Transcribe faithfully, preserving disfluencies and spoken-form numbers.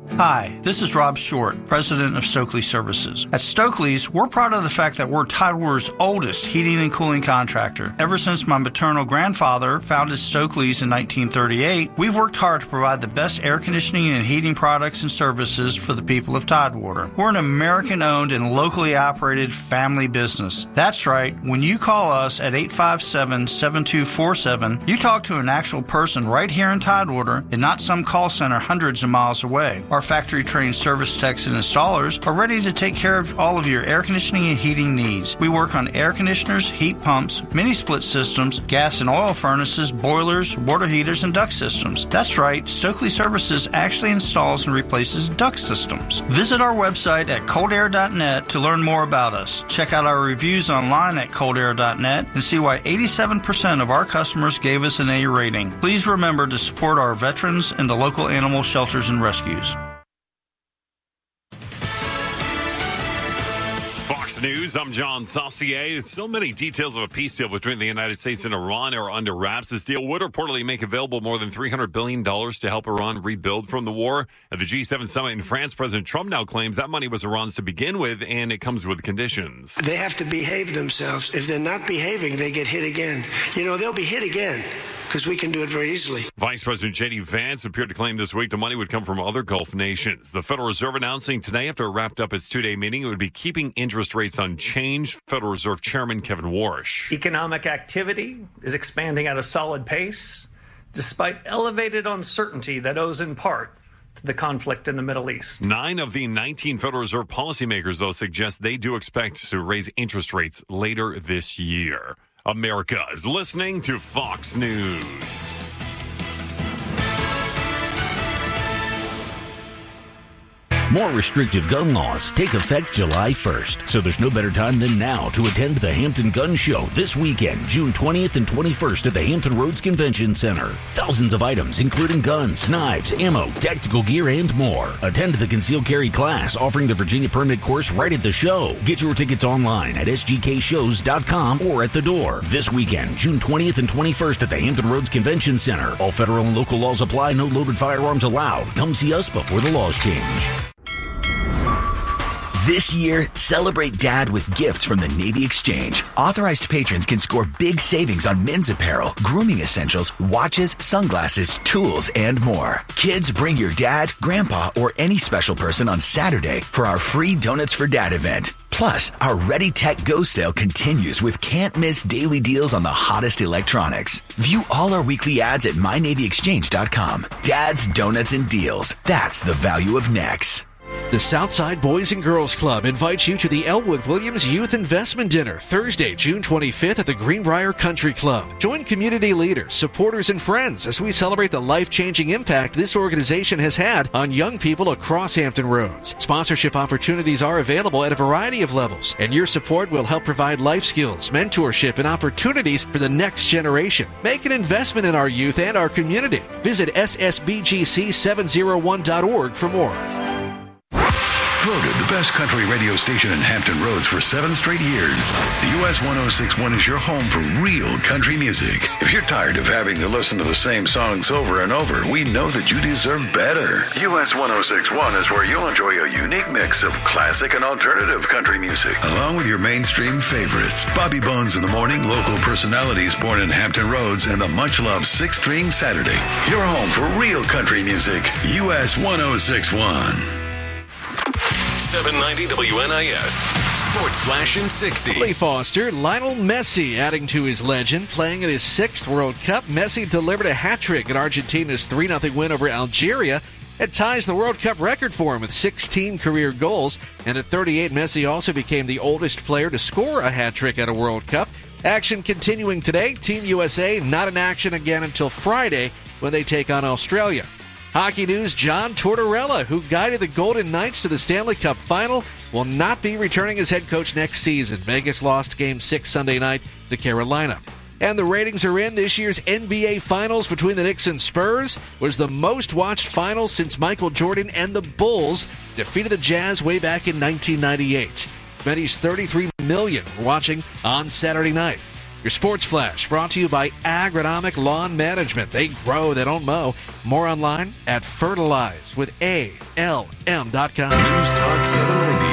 Hi, this is Rob Short, president of Stokely Services. At Stokely's, we're proud of the fact that we're Tidewater's oldest heating and cooling contractor. Ever since my maternal grandfather founded Stokely's in nineteen thirty-eight, we've worked hard to provide the best air conditioning and heating products and services for the people of Tidewater. We're an American-owned and locally operated family business. That's right, when you call us at eight five seven, seven two four seven, you talk to an actual person right here in Tidewater and not some call center hundreds of miles away. Our factory-trained service techs and installers are ready to take care of all of your air conditioning and heating needs. We work on air conditioners, heat pumps, mini-split systems, gas and oil furnaces, boilers, water heaters, and duct systems. That's right, Stokely Services actually installs and replaces duct systems. Visit our website at cold air dot net to learn more about us. Check out our reviews online at cold air dot net and see why eighty-seven percent of our customers gave us an A rating. Please remember to support our veterans and the local animal shelters and rescues. Fox News, I'm John Saucier. Still many details of a peace deal between the United States and Iran are under wraps. This deal would reportedly make available more than three hundred billion dollars to help Iran rebuild from the war. At the G seven summit in France, President Trump now claims that money was Iran's to begin with, and it comes with conditions. They have to behave themselves. If they're not behaving, they get hit again. You know, they'll be hit again, because we can do it very easily. Vice President J D. Vance appeared to claim this week the money would come from other Gulf nations. The Federal Reserve announcing today, after it wrapped up its two-day meeting, it would be keeping interest rates unchanged. Federal Reserve Chairman Kevin Warsh. Economic activity is expanding at a solid pace, despite elevated uncertainty that owes in part to the conflict in the Middle East. Nine of the nineteen Federal Reserve policymakers, though, suggest they do expect to raise interest rates later this year. America is listening to Fox News. More restrictive gun laws take effect July first, so there's no better time than now to attend the Hampton Gun Show this weekend, June twentieth and twenty-first at the Hampton Roads Convention Center. Thousands of items, including guns, knives, ammo, tactical gear, and more. Attend the concealed carry class offering the Virginia permit course right at the show. Get your tickets online at s g k shows dot com or at the door. This weekend, June twentieth and twenty-first at the Hampton Roads Convention Center. All federal and local laws apply. No loaded firearms allowed. Come see us before the laws change. This year, celebrate Dad with gifts from the Navy Exchange. Authorized patrons can score big savings on men's apparel, grooming essentials, watches, sunglasses, tools, and more. Kids, bring your dad, grandpa, or any special person on Saturday for our free Donuts for Dad event. Plus, our Ready Tech Go sale continues with can't-miss daily deals on the hottest electronics. View all our weekly ads at my navy exchange dot com. Dad's Donuts and Deals. That's the value of N E X. The Southside Boys and Girls Club invites you to the Elwood Williams Youth Investment Dinner, Thursday, June twenty-fifth at the Greenbrier Country Club. Join community leaders, supporters, and friends as we celebrate the life-changing impact this organization has had on young people across Hampton Roads. Sponsorship opportunities are available at a variety of levels, and your support will help provide life skills, mentorship, and opportunities for the next generation. Make an investment in our youth and our community. Visit s s b g c seven oh one dot org for more. Voted the best country radio station in Hampton Roads for seven straight years. The U S one oh six point one is your home for real country music. If you're tired of having to listen to the same songs over and over, we know that you deserve better. U S one oh six point one is where you'll enjoy a unique mix of classic and alternative country music, along with your mainstream favorites. Bobby Bones in the Morning, local personalities born in Hampton Roads, and the much-loved Six String Saturday. Your home for real country music. U S one oh six point one. seven ninety W N I S Sports Flash in sixty. Lee Foster, Lionel Messi adding to his legend. Playing in his sixth World Cup, Messi delivered a hat-trick in Argentina's three nothing win over Algeria. It ties the World Cup record for him with sixteen career goals. And at thirty-eight, Messi also became the oldest player to score a hat-trick at a World Cup. Action continuing today. Team U S A not in action again until Friday when they take on Australia. Hockey news, John Tortorella, who guided the Golden Knights to the Stanley Cup Final, will not be returning as head coach next season. Vegas lost Game six Sunday night to Carolina. And the ratings are in. This year's N B A Finals between the Knicks and Spurs was the most-watched final since Michael Jordan and the Bulls defeated the Jazz way back in nineteen ninety-eight. Many's thirty-three million were watching on Saturday night. Your Sports Flash brought to you by Agronomic Lawn Management. They grow, they don't mow. More online at fertilize with A L M dot com. News Talk seven ninety